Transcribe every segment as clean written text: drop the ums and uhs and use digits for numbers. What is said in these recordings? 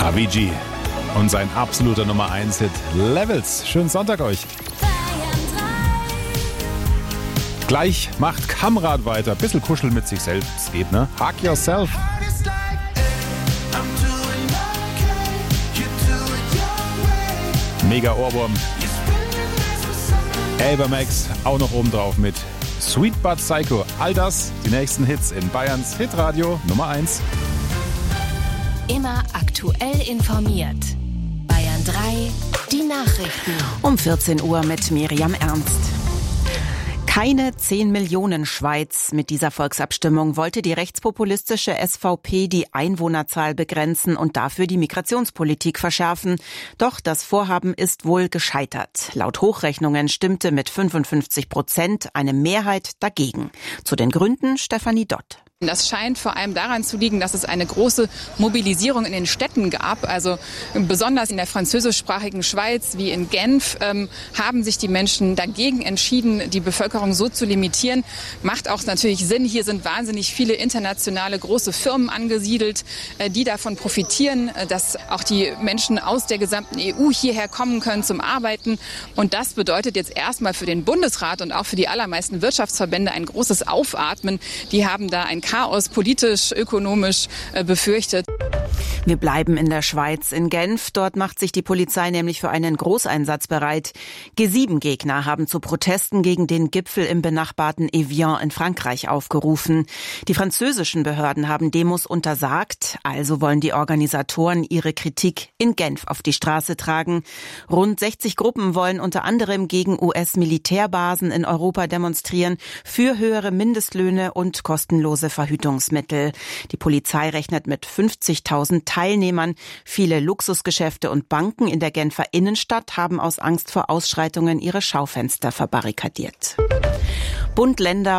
Avicii und sein absoluter Nummer 1 Hit Levels. Schönen Sonntag euch. Gleich macht Kamrat weiter. Bisschen kuscheln mit sich selbst geht, ne? Hug yourself. Mega Ohrwurm. Ava Max auch noch oben drauf mit Sweet But Psycho. All das, die nächsten Hits in Bayerns Hitradio Nummer 1. Immer aktuell informiert. Bayern 3, die Nachrichten. Um 14 Uhr mit Miriam Ernst. Keine 10 Millionen Schweiz. Mit dieser Volksabstimmung wollte die rechtspopulistische SVP die Einwohnerzahl begrenzen und dafür die Migrationspolitik verschärfen. Doch das Vorhaben ist wohl gescheitert. Laut Hochrechnungen stimmte mit 55% eine Mehrheit dagegen. Zu den Gründen Stefanie Dott. Das scheint vor allem daran zu liegen, dass es eine große Mobilisierung in den Städten gab. Also besonders in der französischsprachigen Schweiz wie in Genf haben sich die Menschen dagegen entschieden, die Bevölkerung so zu limitieren. Macht auch natürlich Sinn. Hier sind wahnsinnig viele internationale große Firmen angesiedelt, die davon profitieren, dass auch die Menschen aus der gesamten EU hierher kommen können zum Arbeiten. Und das bedeutet jetzt erstmal für den Bundesrat und auch für die allermeisten Wirtschaftsverbände ein großes Aufatmen. Die haben da ein Chaos politisch, ökonomisch befürchtet. Wir bleiben in der Schweiz, in Genf. Dort macht sich die Polizei nämlich für einen Großeinsatz bereit. G7-Gegner haben zu Protesten gegen den Gipfel im benachbarten Evian in Frankreich aufgerufen. Die französischen Behörden haben Demos untersagt, also wollen die Organisatoren ihre Kritik in Genf auf die Straße tragen. Rund 60 Gruppen wollen unter anderem gegen US-Militärbasen in Europa demonstrieren, für höhere Mindestlöhne und kostenlose Verhütungsmittel. Die Polizei rechnet mit 50.000 Teilnehmern. Viele Luxusgeschäfte und Banken in der Genfer Innenstadt haben aus Angst vor Ausschreitungen ihre Schaufenster verbarrikadiert. Bund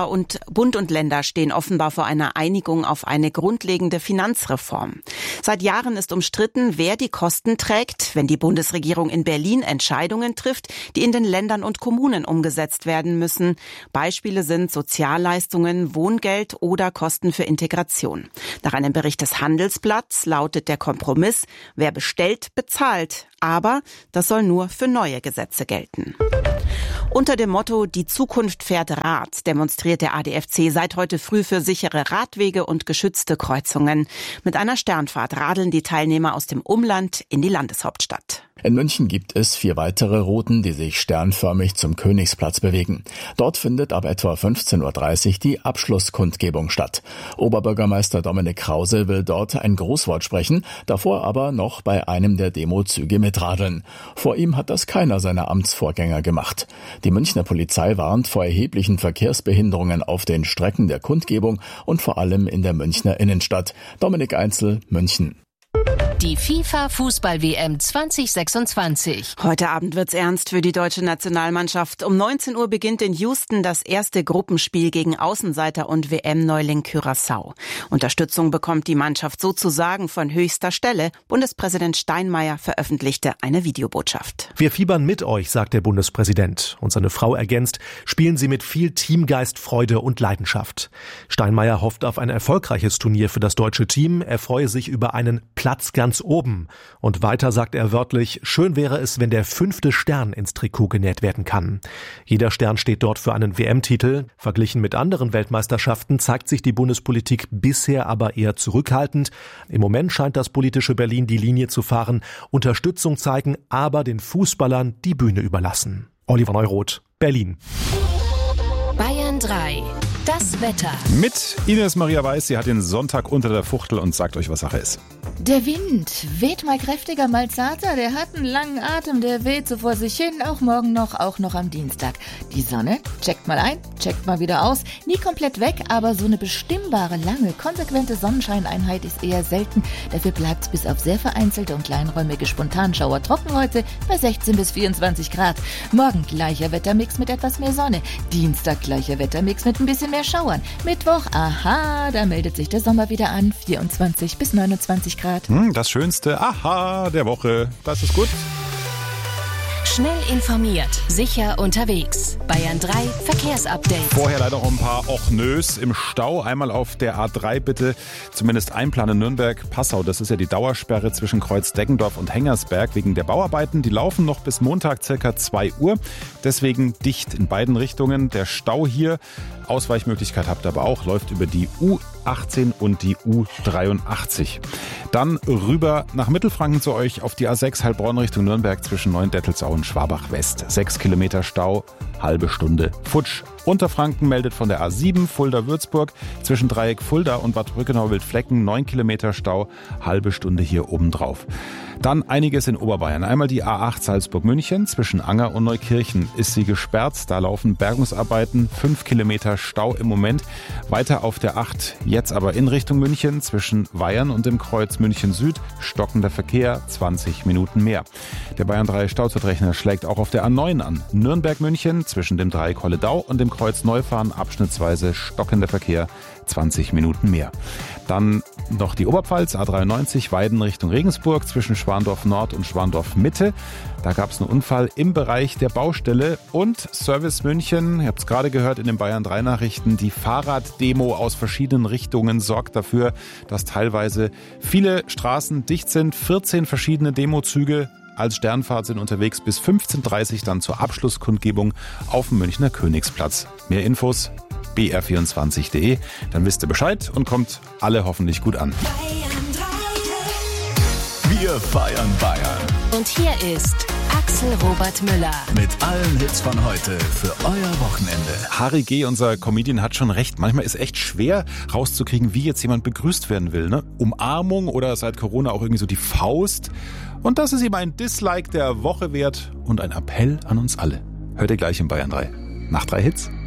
und Länder stehen offenbar vor einer Einigung auf eine grundlegende Finanzreform. Seit Jahren ist umstritten, wer die Kosten trägt, wenn die Bundesregierung in Berlin Entscheidungen trifft, die in den Ländern und Kommunen umgesetzt werden müssen. Beispiele sind Sozialleistungen, Wohngeld oder Kosten für Integration. Nach einem Bericht des Handelsblatts lautet der Kompromiss, wer bestellt, bezahlt. Aber das soll nur für neue Gesetze gelten. Unter dem Motto "Die Zukunft fährt Rad" demonstriert der ADFC seit heute früh für sichere Radwege und geschützte Kreuzungen. Mit einer Sternfahrt radeln die Teilnehmer aus dem Umland in die Landeshauptstadt. In München gibt es 4 weitere Routen, die sich sternförmig zum Königsplatz bewegen. Dort findet ab etwa 15.30 Uhr die Abschlusskundgebung statt. Oberbürgermeister Dominik Krause will dort ein Grußwort sprechen, davor aber noch bei einem der Demozüge mitradeln. Vor ihm hat das keiner seiner Amtsvorgänger gemacht. Die Münchner Polizei warnt vor erheblichen Verkehrsbehinderungen auf den Strecken der Kundgebung und vor allem in der Münchner Innenstadt. Dominik Einzel, München. Die FIFA-Fußball-WM 2026. Heute Abend wird's ernst für die deutsche Nationalmannschaft. Um 19 Uhr beginnt in Houston das erste Gruppenspiel gegen Außenseiter und WM-Neuling Curaçao. Unterstützung bekommt die Mannschaft sozusagen von höchster Stelle. Bundespräsident Steinmeier veröffentlichte eine Videobotschaft. Wir fiebern mit euch, sagt der Bundespräsident. Und seine Frau ergänzt, spielen Sie mit viel Teamgeist, Freude und Leidenschaft. Steinmeier hofft auf ein erfolgreiches Turnier für das deutsche Team. Er freue sich über einen Platz ganz oben. Und weiter sagt er wörtlich, schön wäre es, wenn der 5. Stern ins Trikot genäht werden kann. Jeder Stern steht dort für einen WM-Titel. Verglichen mit anderen Weltmeisterschaften zeigt sich die Bundespolitik bisher aber eher zurückhaltend. Im Moment scheint das politische Berlin die Linie zu fahren, Unterstützung zeigen, aber den Fußballern die Bühne überlassen. Oliver Neuroth, Berlin. Bayern 3. Das Wetter. Mit Ines Maria Weiß, sie hat den Sonntag unter der Fuchtel und sagt euch, was Sache ist. Der Wind weht mal kräftiger, mal zarter, der hat einen langen Atem, der weht so vor sich hin, auch morgen noch, auch noch am Dienstag. Die Sonne checkt mal ein, checkt mal wieder aus, nie komplett weg, aber so eine bestimmbare, lange, konsequente Sonnenscheineinheit ist eher selten. Dafür bleibt's bis auf sehr vereinzelte und kleinräumige Spontanschauer trocken heute bei 16 bis 24 Grad. Morgen gleicher Wettermix mit etwas mehr Sonne, Dienstag gleicher Wettermix mit ein bisschen mehr Schauern. Mittwoch, aha, da meldet sich der Sommer wieder an, 24 bis 29 Grad. Das schönste Aha der Woche, das ist gut. Schnell informiert, sicher unterwegs. Bayern 3 Verkehrsupdate. Vorher leider noch ein paar Och-Nös im Stau. Einmal auf der A3 bitte zumindest einplanen Nürnberg-Passau. Das ist ja die Dauersperre zwischen Kreuz Deggendorf und Hengersberg wegen der Bauarbeiten. Die laufen noch bis Montag circa 2 Uhr. Deswegen dicht in beiden Richtungen. Der Stau hier, Ausweichmöglichkeit habt ihr aber auch, läuft über die U18 und die U83. Dann rüber nach Mittelfranken zu euch auf die A6 Heilbronn Richtung Nürnberg zwischen Neuendettelsau und Schwabach West. 6 Kilometer Stau, halbe Stunde futsch. Unterfranken meldet von der A7 Fulda-Würzburg zwischen Dreieck Fulda und Bad Brückenau-Wildflecken 9 Kilometer Stau, halbe Stunde hier obendrauf. Dann einiges in Oberbayern. Einmal die A8 Salzburg-München zwischen Anger und Neukirchen ist sie gesperrt. Da laufen Bergungsarbeiten, 5 Kilometer Stau im Moment. Weiter auf der 8, jetzt aber in Richtung München zwischen Weyern und dem Kreuz München Süd. Stockender Verkehr, 20 Minuten mehr. Der Bayern 3 Stauzeitrechner schlägt auch auf der A9 an. Nürnberg-München zwischen dem Dreieck Holledau und dem Kreuz Neufahren abschnittsweise stockender Verkehr, 20 Minuten mehr. Dann noch die Oberpfalz, A93 Weiden Richtung Regensburg zwischen Schwandorf Nord und Schwandorf Mitte. Da gab es einen Unfall im Bereich der Baustelle. Und Service München, ihr habt es gerade gehört in den Bayern 3 Nachrichten, die Fahrraddemo aus verschiedenen Richtungen sorgt dafür, dass teilweise viele Straßen dicht sind. 14 verschiedene Demozüge als Sternfahrt sind unterwegs bis 15:30 Uhr dann zur Abschlusskundgebung auf dem Münchner Königsplatz. Mehr Infos br24.de, dann wisst ihr Bescheid und kommt alle hoffentlich gut an. Wir feiern Bayern. Und hier ist Axel Robert Müller Mit allen Hits von heute für euer Wochenende. Harry G., unser Comedian, hat schon recht. Manchmal ist echt schwer rauszukriegen, wie jetzt jemand begrüßt werden will. Ne? Umarmung oder seit Corona auch irgendwie so die Faust. Und das ist ihm ein Dislike der Woche wert und ein Appell an uns alle. Hört ihr gleich in Bayern 3. Nach 3 Hits.